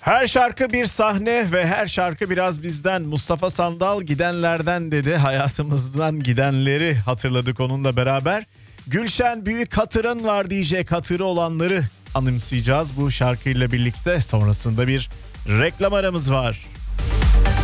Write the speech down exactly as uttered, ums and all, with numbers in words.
Her şarkı bir sahne ve her şarkı biraz bizden. Mustafa Sandal gidenlerden dedi. Hayatımızdan gidenleri hatırladık onunla beraber. Gülşen Büyük Hatırın var diyecek, hatırı olanları anımsayacağız bu şarkıyla birlikte. Sonrasında bir reklam aramız var.